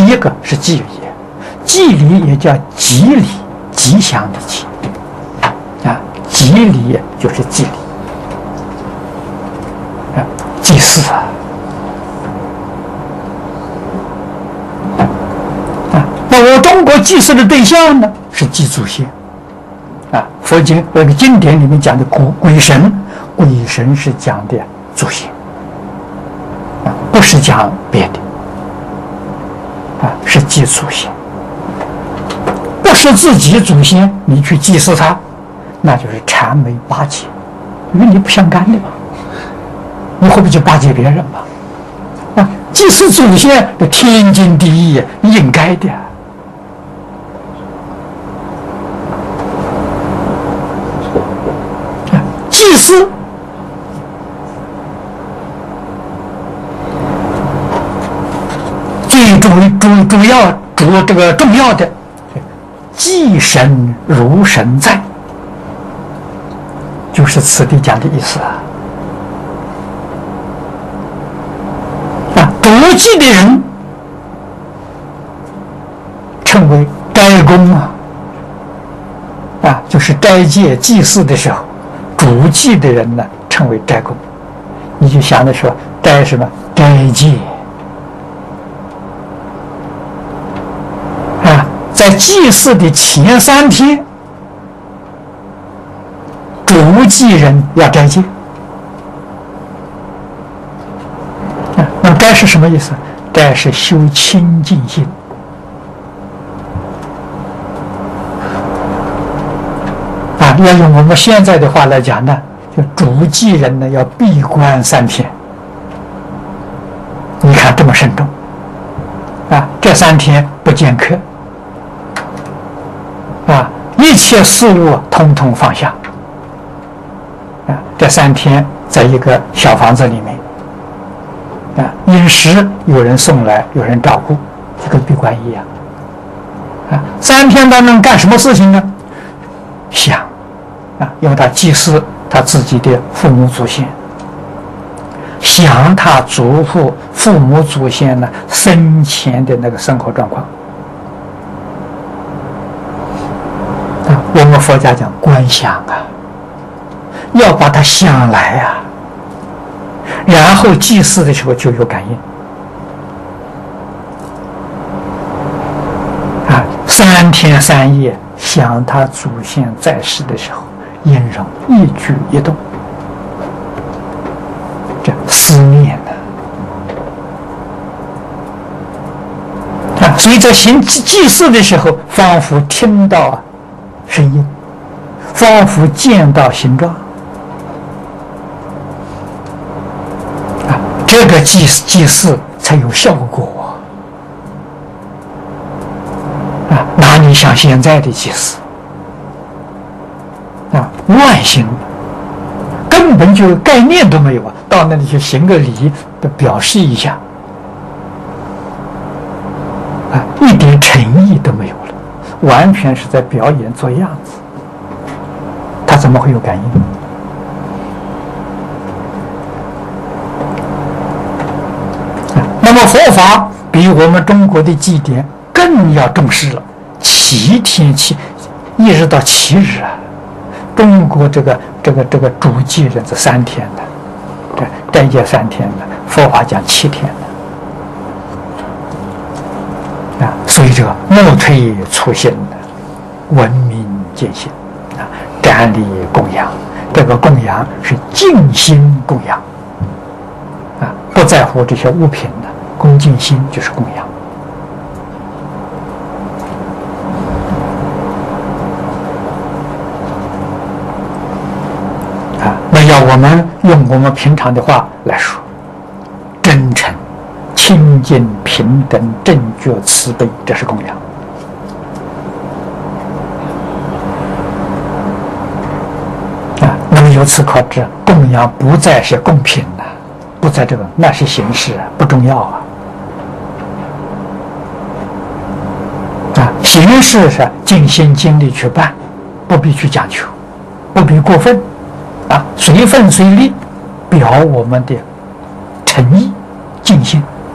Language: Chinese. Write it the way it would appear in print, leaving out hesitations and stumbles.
第一个是祭礼，祭礼也叫吉礼，吉祥的吉啊，祭礼就是祭礼啊，祭祀啊。那我中国祭祀的对象呢是祭祖先啊，佛经那个经典里面讲的鬼神，鬼神是讲的祖先啊，不是讲别的啊，是祭祖先，不是自己祖先，你去祭祀他，那就是谄媚巴结，与你不相干的嘛，你会不会去巴结别人嘛？啊，祭祀祖先的天经地义，应该的。祭祀最重要的，祭神如神在，就是此地讲的意思啊。主祭的人称为斋公啊，就是斋戒祭祀的时候。主祭的人呢，称为斋公，你就想着说斋什么？斋戒啊，在祭祀的前3天，主祭人要斋戒啊。那斋是什么意思？斋是修清净心。要用我们现在的话来讲呢，就主祭人呢要闭关3天。你看这么慎重啊！这3天不见客啊，一切事物统统放下啊。这3天在一个小房子里面啊，饮食有人送来，有人照顾，就跟闭关一样啊。3天当中干什么事情呢？想。啊，因为他祭祀他自己的父母祖先，想他祖父、父母祖先呢生前的那个生活状况啊。我们佛家讲观想啊，要把它想来啊，然后祭祀的时候就有感应啊。3天3夜想他祖先在世的时候。音容一举一动，这思念啊！所以在行祭祀的时候，仿佛听到声音，仿佛见到形状啊！这个祭祀才有效果啊！哪里像现在的祭祀？乱行，根本就概念都没有啊！到那里去行个礼，的表示一下，啊，一点诚意都没有了，完全是在表演做样子。他怎么会有感应？那么佛法比我们中国的祭典更要重视了，7天一直到7日啊。中国这个主祭人是3天的，这斋戒3天的，佛法讲7天的啊。所以这个莫退初心的，文明见性啊，瞻礼供养，这个供养是净心供养啊，不在乎这些物品的，恭敬心就是供养。要我们用我们平常的话来说，真诚、清净、平等、正觉、慈悲，这是供养啊。那么由此可知，供养不再是供品了，不在这个，那是形式，不重要啊。啊，形式是尽心尽力去办，不必去讲求，不必过分。啊，随分随力，表我们的诚意、尽心。